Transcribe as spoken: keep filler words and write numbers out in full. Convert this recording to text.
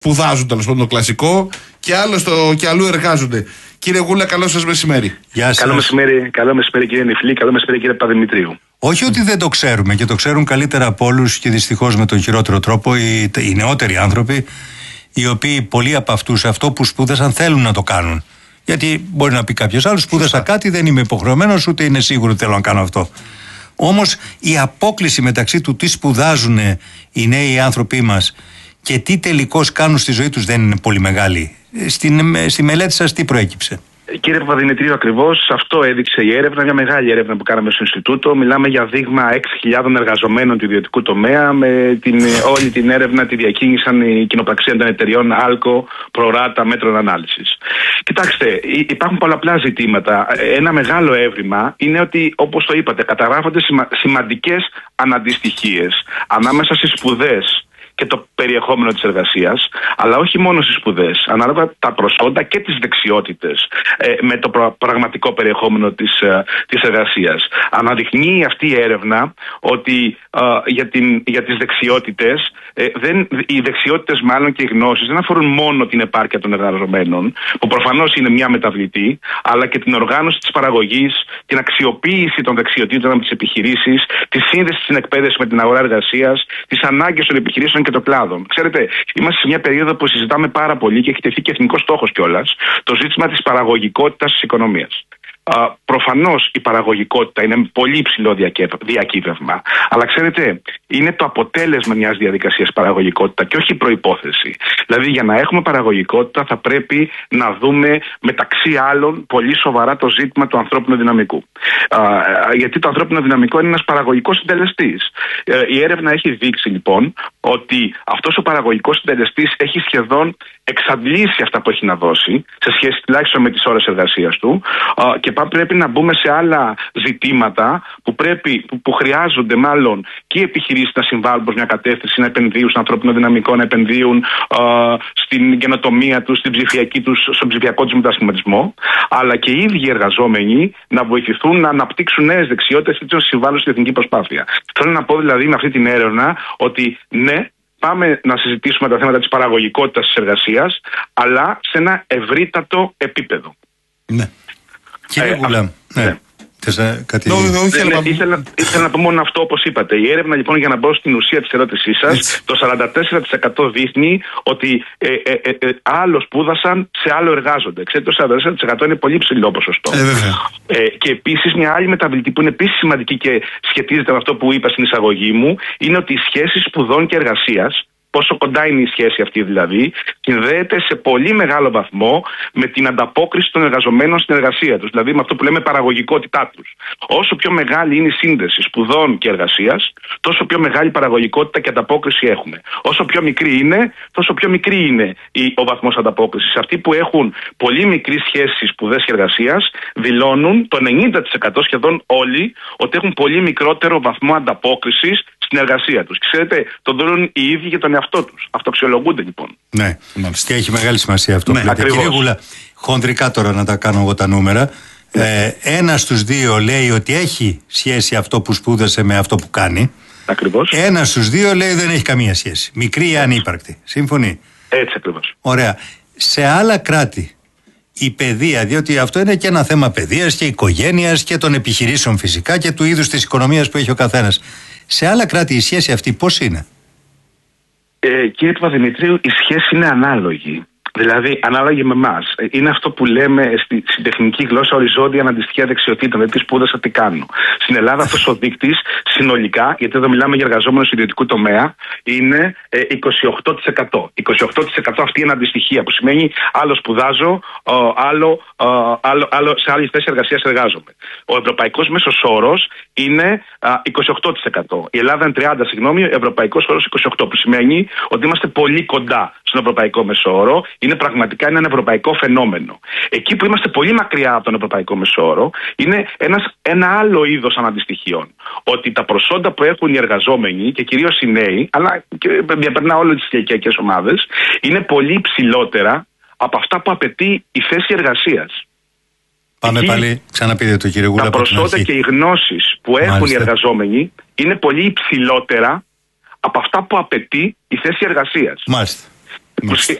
σπουδάζουν τέλος πάντων το κλασικό και, άλλο στο, και αλλού εργάζονται. Κύριε Γούλα, καλό σας μεσημέρι. Γεια σας. Καλό μεσημέρι, καλό μεσημέρι κύριε Νιφλή, καλό μεσημέρι κύριε Παπαδημητρίου. Όχι ότι δεν το ξέρουμε και το ξέρουν καλύτερα από όλους και δυστυχώς με τον χειρότερο τρόπο οι, οι νεότεροι άνθρωποι, οι οποίοι πολλοί από αυτούς αυτό που σπούδασαν θέλουν να το κάνουν. Γιατί μπορεί να πει κάποιος άλλος, σπούδασα κάτι, δεν είμαι υποχρεωμένος, ούτε είναι σίγουρο ότι θέλω να κάνω αυτό. Όμως η απόκλιση μεταξύ του τι σπουδάζουν οι νέοι άνθρωποι μας και τι τελικώς κάνουν στη ζωή τους δεν είναι πολύ μεγάλη. Στην, στη μελέτη σας τι προέκυψε? Κύριε Παπαδημητρίου, ακριβώς αυτό έδειξε η έρευνα, μια μεγάλη έρευνα που κάναμε στο Ινστιτούτο. Μιλάμε για δείγμα έξι χιλιάδων εργαζομένων του ιδιωτικού τομέα. Με την, όλη την έρευνα τη διακίνησαν η κοινοπραξία των εταιριών Άλκο, Προράτα, Μέτρων Ανάλυσης. Κοιτάξτε, υπάρχουν πολλαπλά ζητήματα. Ένα μεγάλο έβριμα είναι ότι, όπως το είπατε, καταγράφονται σημα, σημαντικές αναντιστοιχίες ανάμεσα στις σπουδές και το περιεχόμενο της εργασίας, αλλά όχι μόνο στις σπουδές, ανάλογα τα προσόντα και τις δεξιότητες ε, με το πρα, πραγματικό περιεχόμενο της, ε, της εργασίας. Αναδεικνύει αυτή η έρευνα ότι ε, για, την, για τις δεξιότητες, ε, δεν, οι δεξιότητες μάλλον και οι γνώσεις δεν αφορούν μόνο την επάρκεια των εργαζομένων, που προφανώς είναι μια μεταβλητή, αλλά και την οργάνωση της παραγωγής, την αξιοποίηση των δεξιοτήτων από τις επιχειρήσεις, τη σύνδεση στην εκπαίδευση με την αγορά εργασίας, τις ανάγκες των επιχειρήσεων και των κλάδων. Ξέρετε, είμαστε σε μια περίοδο που συζητάμε πάρα πολύ και έχει τεθεί και εθνικός στόχος κιόλας το ζήτημα της παραγωγικότητας της οικονομίας. Uh, προφανώς η παραγωγικότητα είναι πολύ υψηλό διακύβευμα, αλλά ξέρετε, είναι το αποτέλεσμα μιας διαδικασίας παραγωγικότητα και όχι η προϋπόθεση. Δηλαδή, για να έχουμε παραγωγικότητα, θα πρέπει να δούμε μεταξύ άλλων πολύ σοβαρά το ζήτημα του ανθρώπινου δυναμικού. Uh, γιατί το ανθρώπινο δυναμικό είναι ένας παραγωγικός συντελεστής. Uh, η έρευνα έχει δείξει λοιπόν ότι αυτός ο παραγωγικός συντελεστής έχει σχεδόν εξαντλήσει αυτά που έχει να δώσει, σε σχέση τουλάχιστον με τις ώρες εργασίας του, uh, και πρέπει να μπούμε σε άλλα ζητήματα που, πρέπει, που, που χρειάζονται μάλλον και οι επιχειρήσεις να συμβάλλουν προς μια κατεύθυνση, να επενδύουν στο ανθρώπινο δυναμικό, να επενδύουν uh, στην καινοτομία τους, στην ψηφιακή τους, στον ψηφιακό τους μετασχηματισμό, αλλά και οι ίδιοι εργαζόμενοι να βοηθηθούν να αναπτύξουν νέες δεξιότητες και να συμβάλλουν στην εθνική προσπάθεια. Θέλω να πω δηλαδή με αυτή την έρευνα ότι ναι, πάμε να συζητήσουμε τα θέματα της παραγωγικότητας της εργασίας, αλλά σε ένα ευρύτατο επίπεδο. Ναι. Κύριε Γούλα, ε, ναι. ναι. Κάτι... No, no, ήθελα, ήθελα, ήθελα να πω μόνο αυτό, όπως είπατε. Η έρευνα λοιπόν, για να μπω στην ουσία της ερώτησής σας, έτσι, το σαράντα τέσσερα τοις εκατό δείχνει ότι ε, ε, ε, ε, άλλο σπούδασαν, σε άλλο εργάζονται. Ξέρετε, το σαράντα τέσσερα τοις εκατό είναι πολύ ψηλό ποσοστό. Ε, ε, και επίσης μια άλλη μεταβλητή που είναι επίσης σημαντική και σχετίζεται με αυτό που είπα στην εισαγωγή μου, είναι ότι οι σχέσεις σπουδών και εργασίας, πόσο κοντά είναι η σχέση αυτή δηλαδή, συνδέεται σε πολύ μεγάλο βαθμό με την ανταπόκριση των εργαζομένων στην εργασία τους. Δηλαδή με αυτό που λέμε παραγωγικότητά τους. Όσο πιο μεγάλη είναι η σύνδεση σπουδών και εργασίας, τόσο πιο μεγάλη παραγωγικότητα και ανταπόκριση έχουμε. Όσο πιο μικρή είναι, τόσο πιο μικρή είναι ο βαθμός ανταπόκρισης. Αυτοί που έχουν πολύ μικρή σχέση σπουδές και εργασίας δηλώνουν το ενενήντα τοις εκατό σχεδόν όλοι ότι έχουν πολύ μικρότερο βαθμό ανταπόκρισης στην εργασία τους. Ξέρετε, τον δίνουν οι ίδιοι για τον εαυτό τους. Αυτοαξιολογούνται λοιπόν. Ναι, και έχει μεγάλη σημασία αυτό. Ναι, κύριε Γούλα, χοντρικά τώρα να τα κάνω εγώ τα νούμερα. Ναι. Ε, ένα στους δύο λέει ότι έχει σχέση αυτό που σπούδασε με αυτό που κάνει. Ακριβώς. Ένα στους δύο λέει δεν έχει καμία σχέση. Μικρή ή ανύπαρκτη. Σύμφωνοι? Έτσι ακριβώς. Ωραία. Σε άλλα κράτη η παιδεία, διότι αυτό είναι και ένα θέμα παιδείας και οικογένειας και των επιχειρήσεων φυσικά και του είδους της οικονομίας που έχει ο καθένας. Σε άλλα κράτη η σχέση αυτή πώς είναι? Ε, κύριε Παπαδημητρίου, η σχέση είναι ανάλογη. Δηλαδή, ανάλογη με εμάς. Είναι αυτό που λέμε στη, στην τεχνική γλώσσα οριζόντια αναντιστοιχεία δεξιοτήτων. Δηλαδή, τι σπούδασα, τι κάνω. Στην Ελλάδα, αυτός ο δείκτης συνολικά, γιατί εδώ μιλάμε για εργαζόμενους του ιδιωτικού τομέα, είναι ε, είκοσι οκτώ τοις εκατό. είκοσι οκτώ τοις εκατό αυτή είναι αναντιστοιχεία, που σημαίνει άλλο σπουδάζω, ε, άλλο, ε, άλλο, άλλο σε άλλη θέση εργασίας εργάζομαι. Ο ευρωπαϊκός μέσος όρος είναι ε, είκοσι οκτώ τοις εκατό. Η Ελλάδα είναι τριάντα τοις εκατό, συγγνώμη, ο ευρωπαϊκός όρος είκοσι οκτώ τοις εκατό, που σημαίνει ότι είμαστε πολύ κοντά στον ευρωπαϊκό μέσο όρο. Είναι πραγματικά ένα ευρωπαϊκό φαινόμενο. Εκεί που είμαστε πολύ μακριά από τον ευρωπαϊκό μεσόωρο είναι ένας, ένα άλλο είδος αναντιστοιχείων. Ότι τα προσόντα που έχουν οι εργαζόμενοι και κυρίως οι νέοι, αλλά και διαπερνά όλες τις ηλικιακές ομάδες, είναι πολύ υψηλότερα από αυτά που απαιτεί η θέση εργασίας. Πάμε εκεί, πάλι, ξαναπείτε το κύριε Γούλα. Τα προσόντα και οι γνώσεις που έχουν Μάλιστα. οι εργαζόμενοι είναι πολύ υψηλότερα από αυτά που απαιτεί η θέση εργασίας. Μάλιστα. που